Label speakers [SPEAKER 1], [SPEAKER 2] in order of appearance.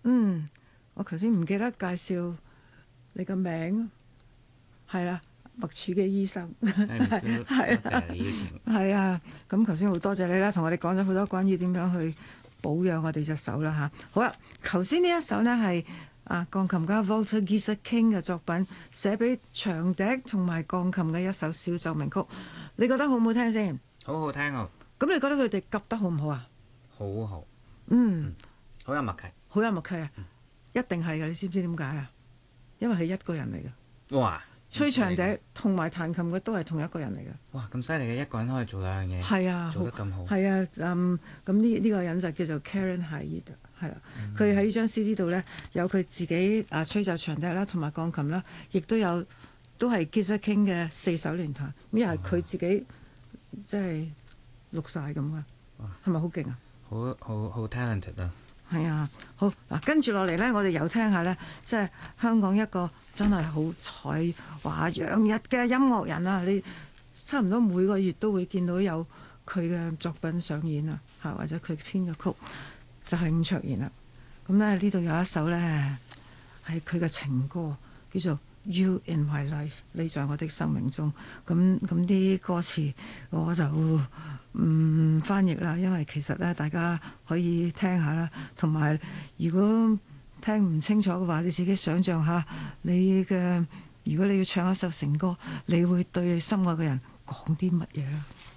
[SPEAKER 1] 嗯，我頭先唔記得介紹你個名，係啦，麥柱基醫生，
[SPEAKER 2] 係，
[SPEAKER 1] 係
[SPEAKER 2] 多謝你邀請。
[SPEAKER 1] 係啊，咁頭先好多謝你啦，同我哋講咗好多關於點樣去保養我哋隻手啦嚇。好啦，頭先呢一首呢係鋼琴家 Walter Geezer King 嘅作品，寫俾長笛同埋鋼琴嘅一首小奏鳴曲，你覺得好唔好聽先？
[SPEAKER 2] 好好聽啊！
[SPEAKER 1] 咁你覺得佢哋夾得好唔好啊？
[SPEAKER 2] 好好，好有默契。
[SPEAKER 1] 好有默契啊！一定係嘅，你知唔知點解啊？因為係一個人嚟嘅。
[SPEAKER 2] 哇！
[SPEAKER 1] 吹長笛同埋彈琴嘅都係同一個人嚟嘅。
[SPEAKER 2] 哇！咁犀利嘅，一個人可以做兩樣嘢，
[SPEAKER 1] 係啊，
[SPEAKER 2] 做得咁好。
[SPEAKER 1] 係啊，咁呢個人就叫做 Karen Hyde，係啦。佢喺呢張 CD 度呢，有佢自己吹奏長笛啦，同埋鋼琴啦，亦都係 Geezer King 嘅4手聯彈，咁又係佢自己即係錄晒咁嘅，係咪好勁啊？
[SPEAKER 2] 好 talented 啊！
[SPEAKER 1] 係啊，好嗱，跟住落嚟呢，我哋又聽下呢，即係香港一個真係好才華洋溢嘅音樂人啊！你差唔多每個月都會見到有佢嘅作品上演啊，或者佢編嘅曲，就係伍卓賢啦。咁咧呢度有一首呢，係佢嘅情歌，叫做 You in My Life， 你在我的生命中。咁啲歌詞我就唔翻譯啦，因為其實咧大家可以聽下啦，同埋如果聽唔清楚嘅話，你自己想像下如果你要唱一首情歌，你會對你心愛嘅人講啲乜嘢啦？